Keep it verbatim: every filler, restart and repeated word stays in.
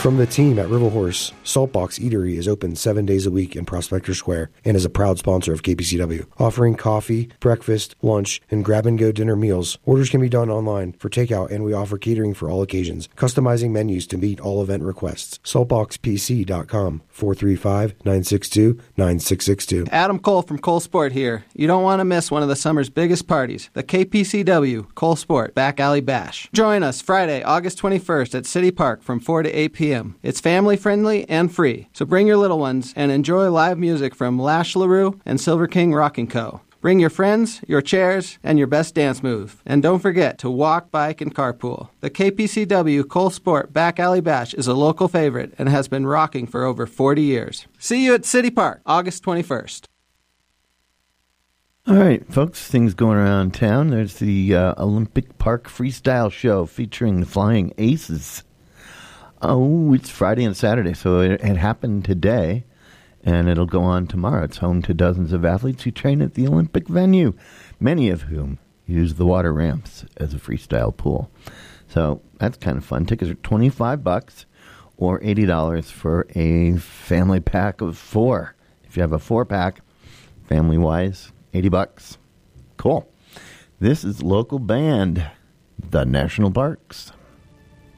From the team at River Horse, Saltbox Eatery is open seven days a week in Prospector Square and is a proud sponsor of K P C W. Offering coffee, breakfast, lunch, and grab-and-go dinner meals, orders can be done online for takeout, and we offer catering for all occasions, customizing menus to meet all event requests. saltbox p c dot com, four three five, nine six two, nine six six two. Adam Cole from Cole Sport here. You don't want to miss one of the summer's biggest parties, the K P C W Cole Sport Back Alley Bash. Join us Friday, August twenty-first at City Park from four to eight p.m. It's family-friendly and free, so bring your little ones and enjoy live music from Lash LaRue and Silver King Rockin' Co. Bring your friends, your chairs, and your best dance move. And don't forget to walk, bike, and carpool. The K P C W Cole Sport Back Alley Bash is a local favorite and has been rocking for over forty years. See you at City Park, August twenty-first. All right, folks, things going around town. There's the uh, Olympic Park Freestyle Show featuring the Flying Aces. Oh, it's Friday and Saturday, so it, it happened today, and it'll go on tomorrow. It's home to dozens of athletes who train at the Olympic venue, many of whom use the water ramps as a freestyle pool. So that's kind of fun. Tickets are twenty-five bucks or eighty dollars for a family pack of four. If you have a four-pack, family-wise, eighty bucks. Cool. This is local band, the National Parks.